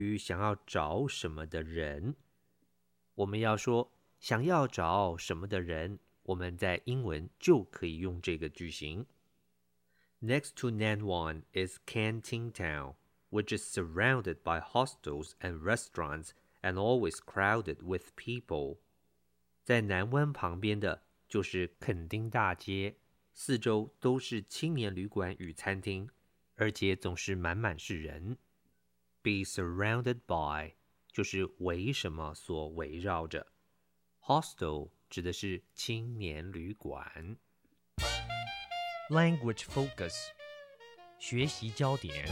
于想要找什么的人，我们要说想要找什么的人，我们在英文就可以用这个句型。Next to Nanwan is Canting Town, which is surrounded by hostels and restaurants and always crowded with people. 在南湾旁边的就是垦丁大街，四周都是青年旅馆与餐厅，而且总是满满是人。Be surrounded by 就是为什么所围绕着。Hostel 指的是青年旅馆。 Language focus 学习焦点。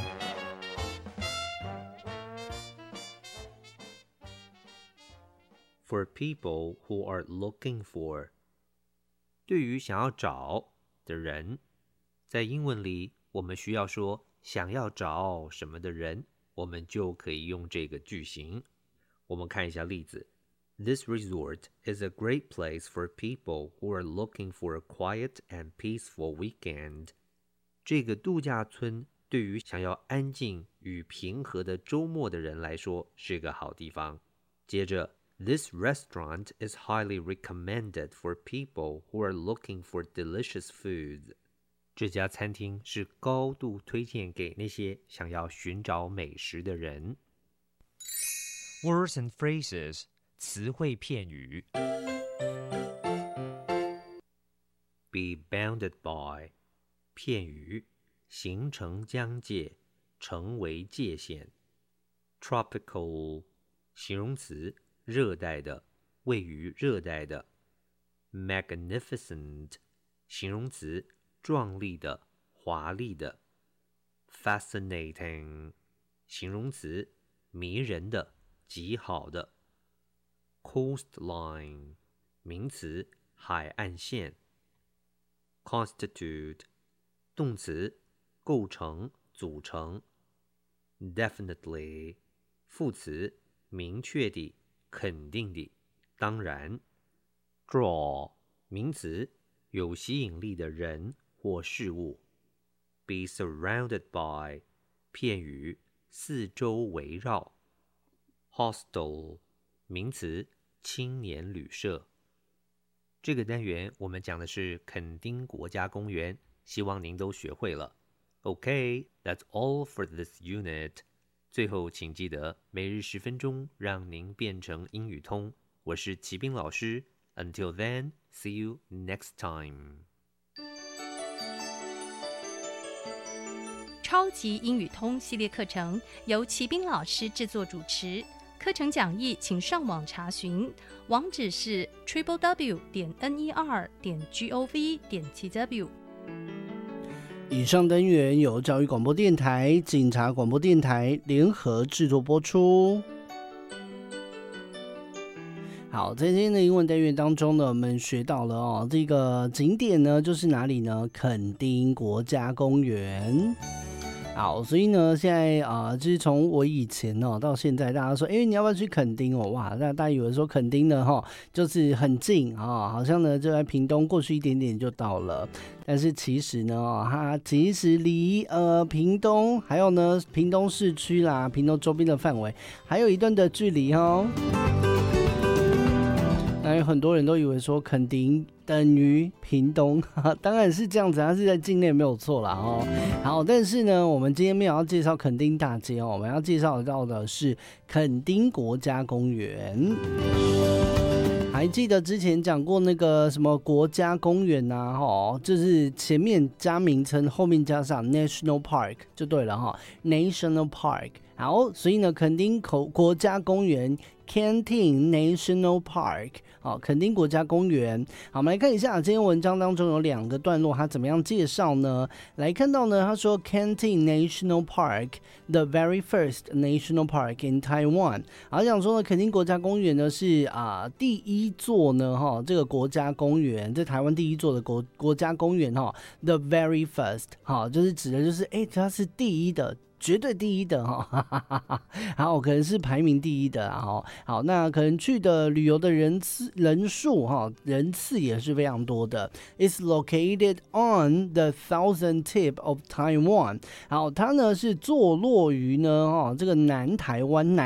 For people who are looking for 对于想要找的人，在英文里我们需要说想要找什么的人，我们就可以用这个句型。我们看一下例子。This resort is a great place for people who are looking for a quiet and peaceful weekend. 这个度假村对于想要安静与平和的周末的人来说是个好地方。接着 This restaurant is highly recommended for people who are looking for delicious food. 这家餐厅是高度推荐给那些想要寻找美食的人。 Words and phrases 词汇片语。 Be bounded by 片语，形成疆界，成为界限。Tropical 形容词，热带的，位于热带的。Magnificent 形容词，壮丽的，华丽的。Fascinating 形容词，迷人的，极好的。Coastline 名词，海岸线。Constitute 动词，构成，组成。Definitely 副词，明确地，肯定地，当然。Draw 名词，有吸引力的人或事物。Be surrounded by 片语，四周围绕。Hostel 名词，青年旅社。这个单元我们讲的是垦丁国家公园，希望您都学会了。Okay, that's all for this unit. 最后请记得每日10分钟，让您变成英语通。我是齐斌老师。Until then, see you next time. 超级英语通系列课程由齐斌老师制作主持，课程讲义请上网查询，网址是 www.ner.gov.tw。 以上单元由教育广播电台、警察广播电台联合制作播出。好，在今天的英文单元当中呢，我们学到了这个景点呢就是哪里呢？垦丁国家公园。好，所以呢，现在就是从我以前到现在，大家说，你要不要去垦丁哦？哇，那大家以为说垦丁呢，就是很近好像呢就在屏东过去一点点就到了。但是其实呢，它其实离屏东，还有呢屏东市区啦，屏东周边的范围，还有一段的距离哦。那有很多人都以为说垦丁等于屏东，当然是这样子，它是在境内没有错啦好，但是呢，我们今天没有要介绍垦丁大街我们要介绍到的是垦丁国家公园。还记得之前讲过那个什么国家公园就是前面加名称，后面加上 National Park 就对了National Park。好，所以呢，垦丁国家公园 Canting National Park 垦丁国家公园。好，我们来看一下这篇文章当中有2个段落，它怎么样介绍呢？来看到呢，他说 Canting National Park, the very first national park in Taiwan。好，讲说呢，垦丁国家公园呢是第一座呢这个国家公园，在台湾第一座的国家公园the very first 就是指的就是它是第一的。绝对第一的好，可能是排名第一的好，那可能去的旅游的人次也是非常多的。It's located on the southern tip of Taiwan。好，它呢是坐落于呢这个南台湾